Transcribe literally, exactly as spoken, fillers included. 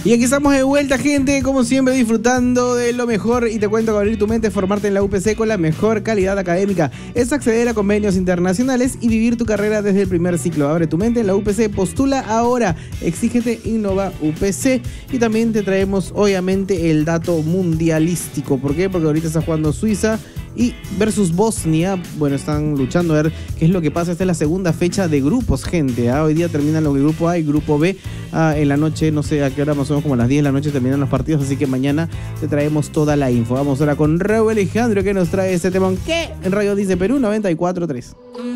Y aquí estamos de vuelta, gente, como siempre disfrutando de lo mejor. Y te cuento que abrir tu mente es formarte en la U P C con la mejor calidad académica. Es acceder a convenios internacionales y vivir tu carrera desde el primer ciclo. Abre tu mente en la U P C, postula ahora. Exígete Innova U P C. Y también te traemos, obviamente, el dato mundialístico. ¿Por qué? Porque ahorita está jugando Suiza y versus Bosnia. Bueno, están luchando a ver qué es lo que pasa. Esta es la segunda fecha de grupos, gente. ¿ah? Hoy día terminan los grupo A y grupo B. Ah, en la noche, no sé a qué hora, más o menos como a las diez de la noche terminan los partidos. Así que mañana te traemos toda la info. Vamos ahora con Raúl Alejandro, que nos trae este tema. ¿Qué? En Radio Dice Perú noventa y cuatro punto tres.